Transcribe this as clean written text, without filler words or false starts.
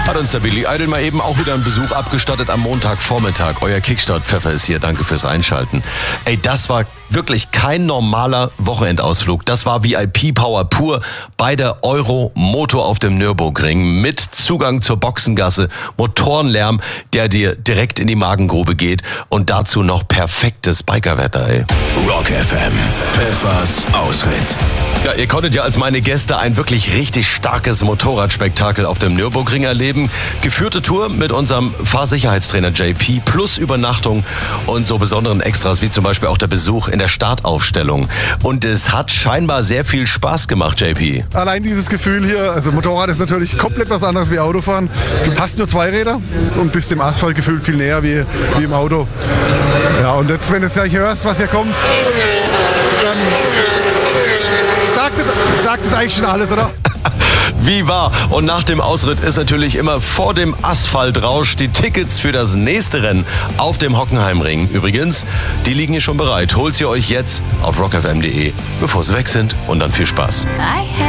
Hat uns der Billy Idol mal eben auch wieder einen Besuch abgestattet am Montagvormittag. Euer Kickstart-Pfeffer ist hier. Danke fürs Einschalten. Ey, das war wirklich kein normaler Wochenendausflug. Das war VIP-Power pur bei der Euro-Moto auf dem Nürburgring mit Zugang zur Boxengasse, Motorenlärm, der dir direkt in die Magengrube geht und dazu noch perfektes Bikerwetter, ey. Rock FM, Pfeffers Ausritt. Ja, ihr konntet ja als meine Gäste ein wirklich richtig starkes Motorradspektakel auf dem Nürburgring erleben. Geführte Tour mit unserem Fahrsicherheitstrainer JP plus Übernachtung und so besonderen Extras wie zum Beispiel auch der Besuch in der Startaufstellung. Und es hat scheinbar sehr viel Spaß gemacht, JP. Allein dieses Gefühl hier, also Motorrad ist natürlich komplett was anderes wie Autofahren. Du hast nur zwei Räder und bist dem Asphalt gefühlt viel näher wie im Auto. Ja, und jetzt, wenn du gleich hörst, was hier kommt, dann sagt es eigentlich schon alles, oder? Wie wahr. Und nach dem Ausritt ist natürlich immer vor dem Asphaltrausch die Tickets für das nächste Rennen auf dem Hockenheimring. Übrigens, die liegen hier schon bereit. Holt sie euch jetzt auf rockfm.de, bevor sie weg sind. Und dann viel Spaß.